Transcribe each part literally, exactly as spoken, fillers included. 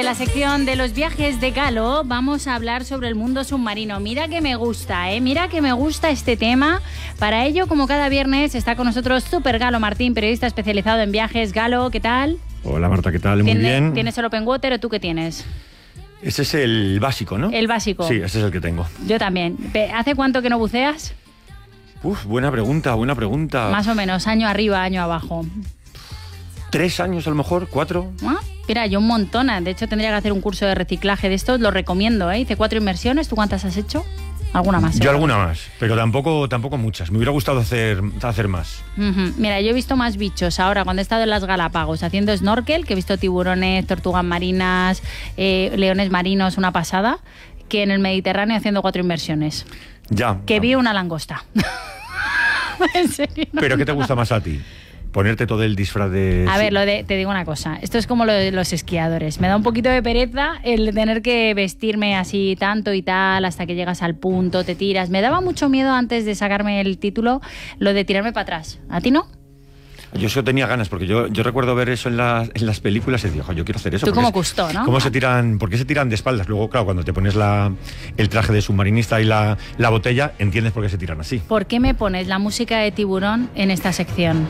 la sección de los viajes de Galo vamos a hablar sobre el mundo submarino. Mira que me gusta, ¿eh? Mira que me gusta este tema. Para ello, como cada viernes, está con nosotros Super Galo Martín, periodista especializado en viajes. Galo, ¿qué tal? Hola Marta, ¿qué tal? Muy ¿Tienes, bien. ¿Tienes el Open Water o tú qué tienes? Ese es el básico, ¿no? El básico. Sí, ese es el que tengo. Yo también. ¿Hace cuánto que no buceas? Uf, buena pregunta, buena pregunta. Más o menos, año arriba, año abajo. ¿Tres años a lo mejor? ¿Cuatro? ¿Ah? Mira, yo un montón. De hecho, tendría que hacer un curso de reciclaje de estos. Lo recomiendo, ¿eh? Hice cuatro inmersiones. ¿Tú cuántas has hecho? ¿Alguna más? Yo alguna más, pero tampoco, tampoco muchas. Me hubiera gustado hacer, hacer más. Uh-huh. Mira, yo he visto más bichos ahora cuando he estado en las Galápagos haciendo snorkel, que he visto tiburones, tortugas marinas, eh, leones marinos, una pasada, que en el Mediterráneo haciendo cuatro inmersiones. Ya. Que vi una langosta. ¿En serio? ¿Pero qué te gusta más a ti? Ponerte todo el disfraz de... A ver, lo de, te digo una cosa. Esto es como lo de los esquiadores. Me da un poquito de pereza el tener que vestirme así tanto y tal hasta que llegas al punto, te tiras. Me daba mucho miedo antes de sacarme el título lo de tirarme para atrás. ¿A ti no? Yo solo tenía ganas, porque yo, yo recuerdo ver eso en, la, en las películas y decía, ojo, yo quiero hacer eso. Tú como Cousteau, ¿no? ¿Cómo se tiran, ¿Por qué se tiran de espaldas? Luego, claro, cuando te pones la, el traje de submarinista y la, la botella, entiendes por qué se tiran así. ¿Por qué me pones la música de Tiburón en esta sección?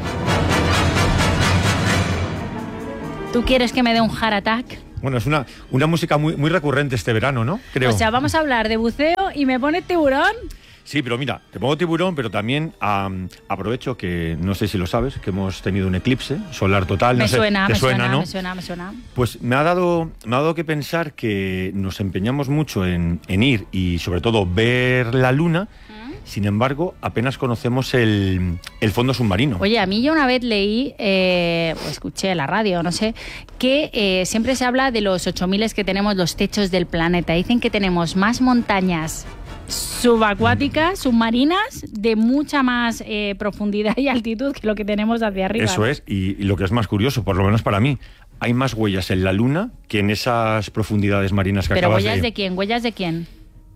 ¿Tú quieres que me dé un heart attack? Bueno, es una, una música muy, muy recurrente este verano, ¿no? Creo. O sea, vamos a hablar de buceo y me pones Tiburón. Sí, pero mira, te pongo Tiburón, pero también um, aprovecho que, no sé si lo sabes, que hemos tenido un eclipse solar total. Me no sé, suena, ¿te me suena, suena, ¿no? me suena, me suena. Pues me ha dado, me ha dado que pensar que nos empeñamos mucho en, en ir y sobre todo ver la luna. Sin embargo, apenas conocemos el, el fondo submarino. Oye, a mí yo una vez leí, eh, o escuché en la radio, no sé, que eh, siempre se habla de los ocho mil que tenemos los techos del planeta. Dicen que tenemos más montañas subacuáticas, submarinas, de mucha más eh, profundidad y altitud que lo que tenemos hacia arriba. Eso es, y, y lo que es más curioso, por lo menos para mí, hay más huellas en la luna que en esas profundidades marinas que ¿Pero acabas de... huellas de quién? ¿Huellas de quién?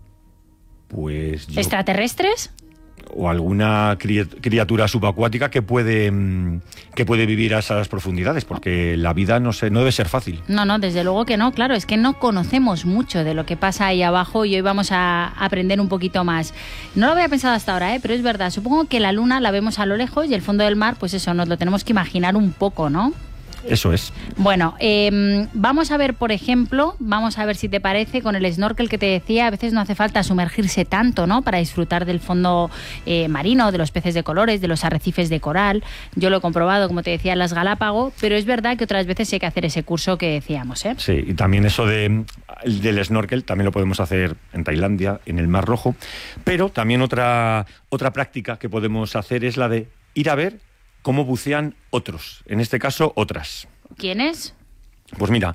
Pues yo... ¿Extraterrestres? O alguna criatura subacuática que puede, que puede vivir a esas profundidades, porque la vida no, sé, no debe ser fácil. No, no, desde luego que no, claro, es que no conocemos mucho de lo que pasa ahí abajo y hoy vamos a aprender un poquito más. No lo había pensado hasta ahora, ¿eh? Pero es verdad, supongo que la luna la vemos a lo lejos y el fondo del mar, pues eso, nos lo tenemos que imaginar un poco, ¿no? Eso es. Bueno, eh, vamos a ver, por ejemplo, vamos a ver si te parece, con el snorkel que te decía, a veces no hace falta sumergirse tanto, ¿no? Para disfrutar del fondo eh, marino, de los peces de colores, de los arrecifes de coral. Yo lo he comprobado, como te decía, en las Galápagos, pero es verdad que otras veces hay que hacer ese curso que decíamos, ¿eh? Sí, y también eso de, del snorkel también lo podemos hacer en Tailandia, en el Mar Rojo, pero también otra, otra práctica que podemos hacer es la de ir a ver cómo bucean otros, en este caso otras. ¿Quiénes? Pues mira,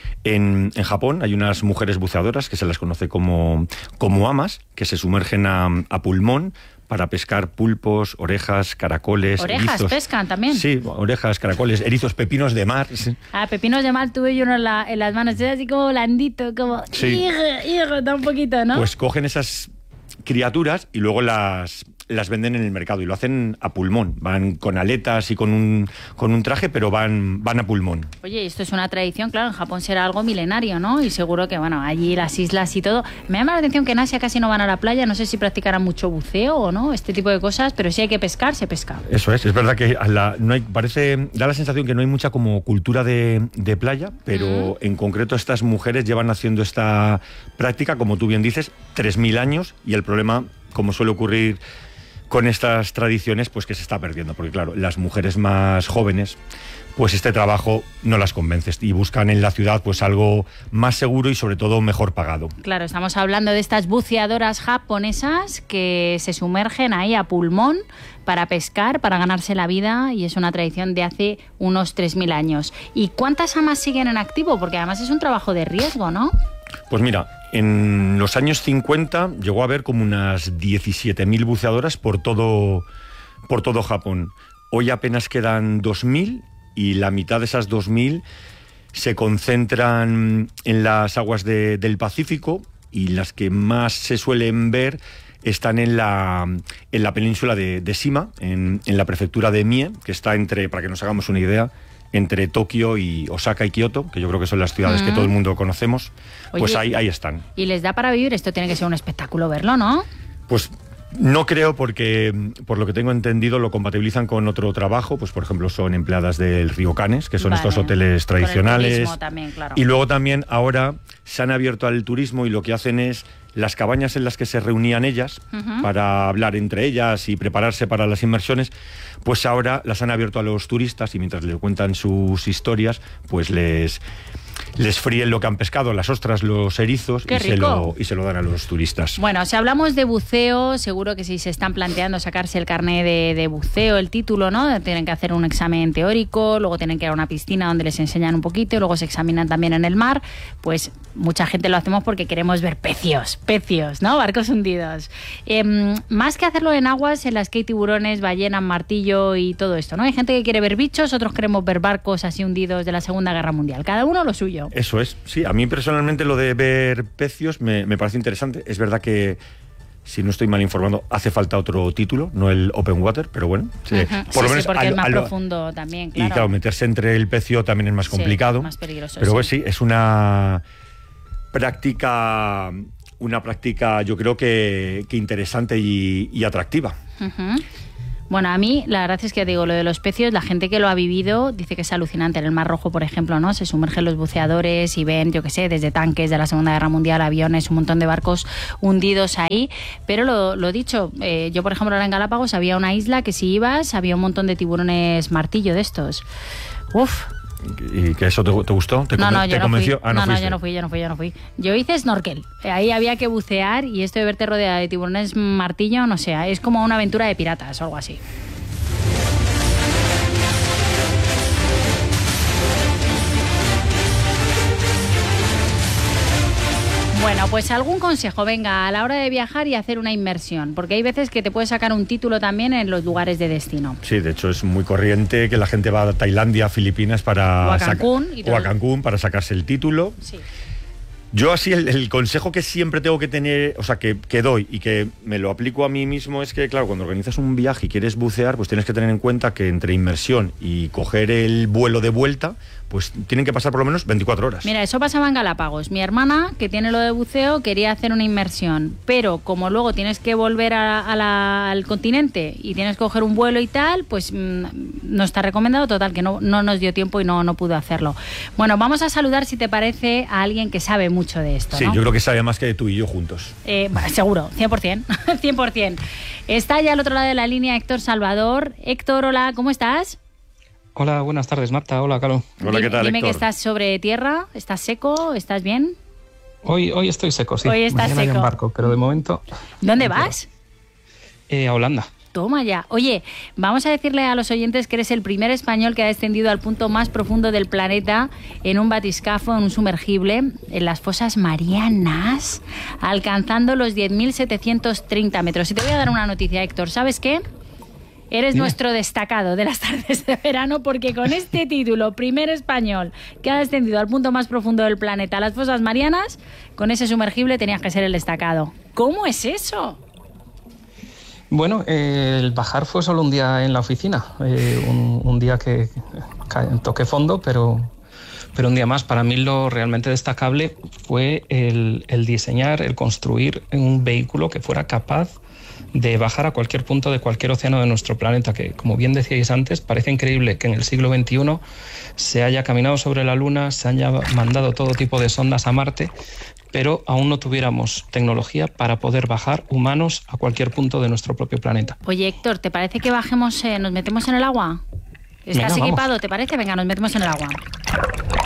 en, en Japón hay unas mujeres buceadoras que se las conoce como, como amas, que se sumergen a, a pulmón para pescar pulpos, orejas, caracoles, ¿Orejas erizos. pescan también? Sí, orejas, caracoles, erizos, pepinos de mar. Sí. Ah, pepinos de mar tuve yo uno en, la, en las manos, es así como blandito, como... Sí. Hijo, hijo, da un poquito, ¿no? Pues cogen esas criaturas y luego las... las venden en el mercado y lo hacen a pulmón. Van con aletas y con un, con un traje, pero van, van a pulmón. Oye, esto es una tradición, claro, en Japón será algo milenario, ¿no? Y seguro que, bueno, allí las islas y todo. Me llama la atención que en Asia casi no van a la playa, no sé si practicarán mucho buceo o no, este tipo de cosas, pero si hay que pescar, se pesca. Eso es, es verdad que a la, no hay, parece, da la sensación que no hay mucha como cultura de, de playa, pero mm. en concreto estas mujeres llevan haciendo esta práctica, como tú bien dices, tres mil años, y el problema, como suele ocurrir con estas tradiciones, pues que se está perdiendo, porque claro, las mujeres más jóvenes, pues este trabajo no las convence y buscan en la ciudad pues algo más seguro y sobre todo mejor pagado. Claro, estamos hablando de estas buceadoras japonesas que se sumergen ahí a pulmón para pescar, para ganarse la vida, y es una tradición de hace unos tres mil años. ¿Y cuántas amas siguen en activo? Porque además es un trabajo de riesgo, ¿no? Pues mira, en los años cincuenta llegó a haber como unas diecisiete mil buceadoras por todo, por todo Japón. Hoy apenas quedan dos mil y la mitad de esas dos mil se concentran en las aguas de, del Pacífico, y las que más se suelen ver están en la, en la península de, de Shima, en, en la prefectura de Mie, que está entre, para que nos hagamos una idea, entre Tokio y Osaka y Kioto, que yo creo que son las ciudades uh-huh. que todo el mundo conocemos. Oye, pues ahí, ahí están. ¿Y les da para vivir? Esto tiene que ser un espectáculo verlo, ¿no? Pues no creo, porque por lo que tengo entendido lo compatibilizan con otro trabajo, pues por ejemplo son empleadas del Ryokanes, que son vale. estos hoteles tradicionales. Con el también, claro. Y luego también ahora se han abierto al turismo y lo que hacen es las cabañas en las que se reunían ellas uh-huh. para hablar entre ellas y prepararse para las inmersiones, pues ahora las han abierto a los turistas y mientras les cuentan sus historias, pues les... les fríen lo que han pescado, las ostras, los erizos y se, lo, y se lo dan a los turistas. Bueno, si hablamos de buceo, seguro que si se están planteando sacarse el carnet de, de buceo, el título, ¿no? Tienen que hacer un examen teórico, luego tienen que ir a una piscina donde les enseñan un poquito y luego se examinan también en el mar. Pues mucha gente lo hacemos porque queremos ver pecios, pecios, ¿no? Barcos hundidos. Eh, más que hacerlo en aguas en las que hay tiburones, ballenas, martillo y todo esto, ¿no? Hay gente que quiere ver bichos, otros queremos ver barcos así hundidos de la Segunda Guerra Mundial. Cada uno lo suyo. Eso es, sí. A mí personalmente lo de ver pecios me, me parece interesante. Es verdad que, si no estoy mal informado, hace falta otro título, no el Open Water, pero bueno. Sí, uh-huh. por sí, lo menos sí, porque al, es más al, profundo también, claro. Y claro, meterse entre el pecio también es más complicado. Sí, más peligroso. Pero sí. pues sí, es una práctica, una práctica yo creo que, que interesante y, y atractiva. Uh-huh. Bueno, a mí la verdad es que digo, lo de los pecios, la gente que lo ha vivido dice que es alucinante. En el Mar Rojo, por ejemplo, ¿no? Se sumergen los buceadores y ven, yo qué sé, desde tanques de la Segunda Guerra Mundial, aviones, un montón de barcos hundidos ahí. Pero lo, lo dicho, eh, yo por ejemplo ahora en Galápagos había una isla que si ibas había un montón de tiburones martillo de estos. Uf. ¿Y que eso te, te gustó? ¿Te, no, no, te yo no convenció? Fui. Ah, no, no, no, yo no fui, yo no fui, yo no fui. Yo hice snorkel. Ahí había que bucear y esto de verte rodeada de tiburones martillo, no sé, es como una aventura de piratas o algo así. Bueno, pues algún consejo, venga, a la hora de viajar y hacer una inmersión, porque hay veces que te puedes sacar un título también en los lugares de destino. Sí, de hecho es muy corriente que la gente va a Tailandia, Filipinas para o a Cancún, saca- o a Cancún para sacarse el título. Sí. Yo así el, el consejo que siempre tengo que tener, o sea, que, que doy y que me lo aplico a mí mismo es que, claro, cuando organizas un viaje y quieres bucear, pues tienes que tener en cuenta que entre inmersión y coger el vuelo de vuelta, pues tienen que pasar por lo menos veinticuatro horas. Mira, eso pasaba en Galápagos. Mi hermana, que tiene lo de buceo, quería hacer una inmersión, pero como luego tienes que volver a, a la, al continente y tienes que coger un vuelo y tal, pues mmm, no está recomendado, total, que no, no nos dio tiempo y no, no pudo hacerlo. Bueno, vamos a saludar, si te parece, a alguien que sabe mucho de esto, Sí, ¿no? yo creo que sabe más que tú y yo juntos. Eh, seguro, cien por ciento. cien por ciento. Está ya al otro lado de la línea Héctor Salvador. Héctor, hola, ¿cómo estás? Hola, buenas tardes, Marta. Hola, Calo. Hola, ¿qué tal, Dime Héctor? que estás sobre tierra, ¿estás seco? ¿Estás bien? Hoy, hoy estoy seco, sí. Hoy estás Mañana seco. hay un barco, pero de momento... ¿Dónde vas? Eh, a Holanda. Toma ya. Oye, vamos a decirle a los oyentes que eres el primer español que ha descendido al punto más profundo del planeta en un batiscafo, en un sumergible, en las fosas Marianas, alcanzando los diez mil setecientos treinta metros. Y te voy a dar una noticia, Héctor. ¿Sabes qué? Eres Dime. nuestro destacado de las tardes de verano, porque con este título, primer español que ha descendido al punto más profundo del planeta, las fosas Marianas, con ese sumergible tenías que ser el destacado. ¿Cómo es eso? Bueno, eh, el bajar fue solo un día en la oficina, eh, un, un día que ca- toqué fondo, pero, pero un día más. Para mí lo realmente destacable fue el, el diseñar, el construir un vehículo que fuera capaz de bajar a cualquier punto de cualquier océano de nuestro planeta, que, como bien decíais antes, parece increíble que en el siglo veintiuno se haya caminado sobre la Luna, se haya mandado todo tipo de sondas a Marte, pero aún no tuviéramos tecnología para poder bajar humanos a cualquier punto de nuestro propio planeta. Oye, Héctor, ¿te parece que bajemos, eh, nos metemos en el agua? ¿Estás Venga, equipado? vamos. ¿Te parece? Venga, nos metemos en el agua.